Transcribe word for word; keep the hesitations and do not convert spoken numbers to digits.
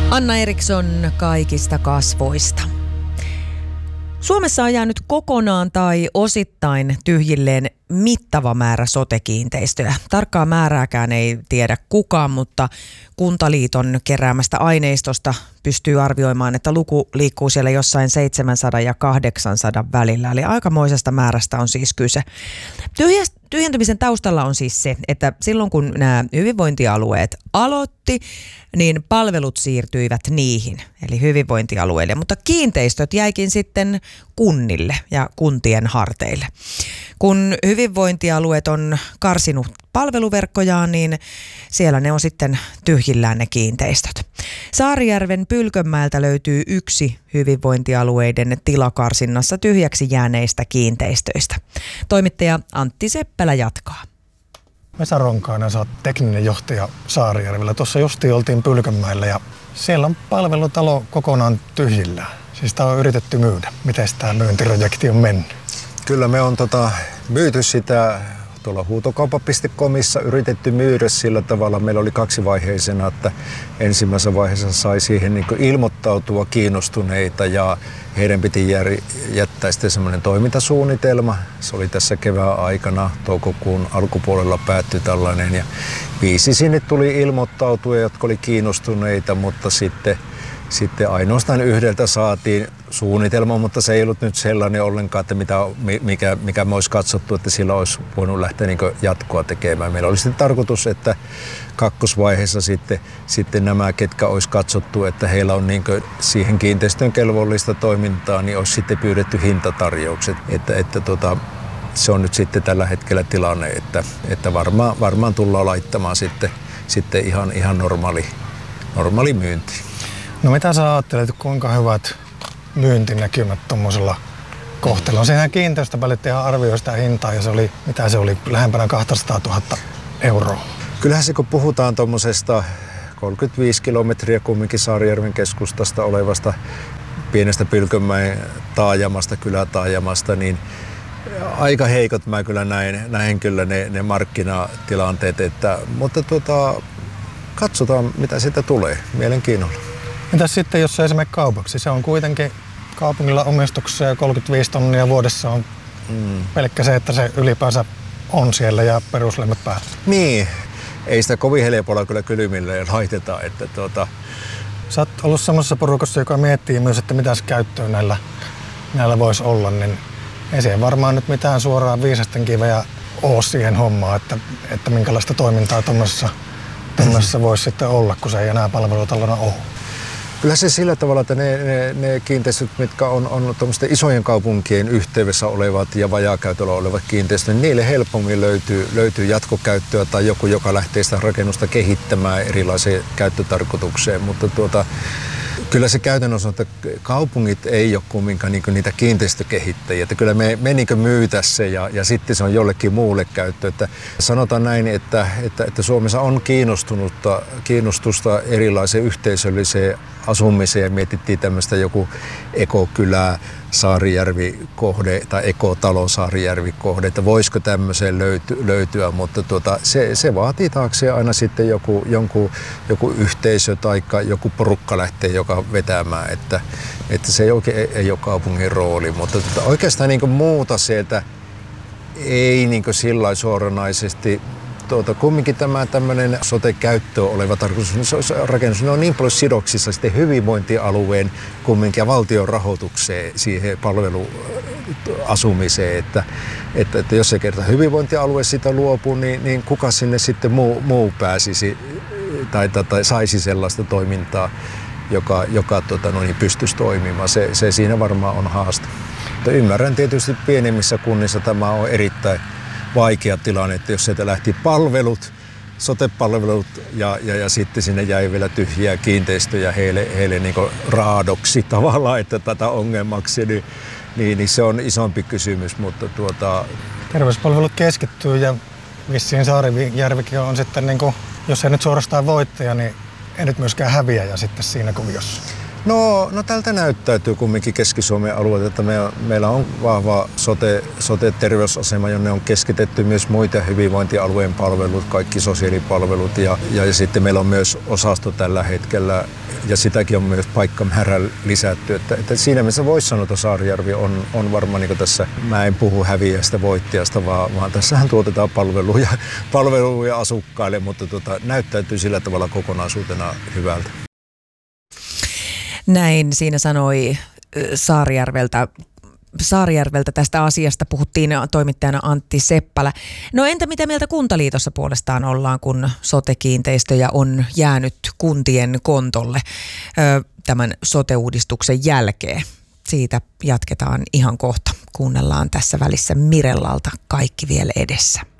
Anna Eriksson kaikista kasvoista. Suomessa on jäänyt kokonaan tai osittain tyhjilleen mittava määrä sote-kiinteistöjä. Tarkkaa määrääkään ei tiedä kukaan, mutta Kuntaliiton keräämästä aineistosta pystyy arvioimaan, että luku liikkuu siellä jossain seitsemänsadan ja kahdeksansadan välillä. Eli aikamoisesta määrästä on siis kyse. Tyhjä- tyhjentymisen taustalla on siis se, että silloin kun nämä hyvinvointialueet aloitti, niin palvelut siirtyivät niihin, eli hyvinvointialueille, mutta kiinteistöt jäikin sitten kunnille ja kuntien harteille. Kun hyvinvointialueet on karsinut palveluverkkojaan, niin siellä ne on sitten tyhjillään ne kiinteistöt. Saarijärven Pylkönmäeltä löytyy yksi hyvinvointialueiden tilakarsinnassa tyhjäksi jääneistä kiinteistöistä. Toimittaja Antti Seppälä jatkaa. Vesa Ronkainen, sä oot tekninen johtaja Saarijärvellä. Tuossa justiin oltiin Pylkönmäellä ja siellä on palvelutalo kokonaan tyhjillään. Siis tää on yritetty myydä. Miten tämä myyntiprojekti on mennyt? Kyllä me on tota, myyty sitä tuolla huutokauppa piste comissa, yritetty myydä sillä tavalla. Meillä oli kaksivaiheisena, että ensimmäisessä vaiheessa sai siihen niin kuin ilmoittautua kiinnostuneita ja heidän piti jär, jättää sitten semmoinen toimintasuunnitelma. Se oli tässä kevään aikana, toukokuun alkupuolella päättyi tällainen ja viisi sinne tuli ilmoittautua, jotka oli kiinnostuneita, mutta sitten Sitten ainoastaan yhdeltä saatiin suunnitelma, mutta se ei ollut nyt sellainen ollenkaan, että mitä, mikä, mikä me olisi katsottu, että sillä olisi voinut lähteä niin kuin jatkoa tekemään. Meillä oli sitten tarkoitus, että kakkosvaiheessa sitten, sitten nämä, ketkä olisi katsottu, että heillä on niin kuin siihen kiinteistön kelvollista toimintaa, niin olisi sitten pyydetty hintatarjoukset. Että, että tota, se on nyt sitten tällä hetkellä tilanne, että, että varmaan, varmaan tullaan laittamaan sitten, sitten ihan, ihan normaali, normaali myynti. No mitä sä ajattelet, kuinka hyvät myyntinäkymät tuommoisella kohteella? Siinähän kiinteistö välitti ihan arvioi sitä hintaa ja se oli, mitä se oli, lähempänä kaksisataatuhatta euroa. Kyllähän se, kun puhutaan tuommoisesta kolmekymmentäviisi kilometriä kumminkin Saarijärven keskustasta olevasta pienestä Pylkönmäen taajamasta, kylätaajamasta, niin aika heikot mä kyllä näin, näin kyllä ne, ne markkinatilanteet, että, mutta tuota, katsotaan mitä siitä tulee mielenkiinnolla. Mitäs sitten, jos se ei mene kaupaksi? Se on kuitenkin kaupungilla omistuksessa ja kolmekymmentäviisi tonnia vuodessa on mm. pelkkä se, että se ylipäänsä on siellä ja peruslämmöt päällä. Niin, ei sitä kovin helpolla kyllä kylmille laiteta. Että tuota... Sä oot ollut semmoisessa porukassa, joka miettii myös, että mitäs käyttöä näillä, näillä voisi olla, niin ei siihen varmaan nyt mitään suoraan viisasten kiveä ole siihen hommaan, että, että minkälaista toimintaa tuommoisessa voisi sitten olla, kun se ei enää palvelutalona ole. Kyllä se sillä tavalla, että ne, ne, ne kiinteistöt, mitkä on, on isojen kaupunkien yhteydessä olevat ja vajaakäytöllä olevat kiinteistöt, niin niille helpommin löytyy, löytyy jatkokäyttöä tai joku, joka lähtee sitä rakennusta kehittämään erilaiseen käyttötarkoitukseen. Mutta tuota, kyllä se käytännössä on, että kaupungit ei ole kumminkaan niin niitä kiinteistökehittäjiä. Että kyllä me, me niin myytäisiin se ja, ja sitten se on jollekin muulle käyttö. Että sanotaan näin, että, että, että Suomessa on kiinnostunutta, kiinnostusta erilaiseen yhteisölliseen asumiseen ja mietittiin tämmöistä joku ekokylää Saarijärvi-kohde tai ekotalo Saarijärvi-kohde, että voisiko tämmöiseen löyty, löytyä, mutta tuota, se, se vaatii taakseen aina sitten joku, jonkun, joku yhteisö tai joku porukka lähtee joka vetämään, että, että se ei oikein ei, ei ole kaupungin rooli, mutta tuota, oikeastaan niin kuin muuta sieltä ei niin kuin sillä suoranaisesti. Tuota, kumminkin tämä tämmöinen sote-käyttöön oleva tarkoitus, rakennus on niin paljon sidoksissa sitten hyvinvointialueen kumminkin ja valtion rahoitukseen siihen palveluasumiseen, että, että, että jos se kerta hyvinvointialue sitä luopuu, niin, niin kuka sinne sitten muu, muu pääsisi tai, tai, tai saisi sellaista toimintaa, joka, joka tota, no niin, pystyisi toimimaan. Se, se siinä varmaan on haaste. Mutta ymmärrän tietysti pienemmissä kunnissa tämä on erittäin vaikea tilanne, että jos sieltä lähti palvelut, sote-palvelut ja, ja, ja sitten sinne jäi vielä tyhjiä kiinteistöjä heille, heille niin kuin raadoksi tavallaan, että tätä ongelmaksi, niin, niin, niin se on isompi kysymys, mutta tuota... Terveyspalvelut keskittyy ja vissiin Saarijärvikin on sitten, niin kuin, jos ei nyt suorastaan voittaja, niin ei nyt myöskään häviäjä sitten siinä kuviossa. No, no tältä näyttäytyy kumminkin Keski-Suomen alueelta, että me, meillä on vahva sote, sote-terveysasema, jonne on keskitetty myös muita hyvinvointialueen palvelut, kaikki sosiaalipalvelut ja, ja, ja sitten meillä on myös osasto tällä hetkellä ja sitäkin on myös paikkamäärä lisätty. Että, että siinä mielessä voisi sanoa, että Saarijärvi on, on varmaan niin tässä, mä en puhu häviästä, voittajasta, vaan, vaan tässähän tuotetaan palveluja, palveluja asukkaille, mutta tota, näyttäytyy sillä tavalla kokonaisuutena hyvältä. Näin siinä sanoi Saarijärveltä. Saarijärveltä tästä asiasta puhuttiin toimittajana Antti Seppälä. No entä mitä mieltä Kuntaliitossa puolestaan ollaan, kun sote-kiinteistöjä on jäänyt kuntien kontolle ö, tämän sote-uudistuksen jälkeen? Siitä jatketaan ihan kohta. Kuunnellaan tässä välissä Mirellalta Kaikki vielä edessä.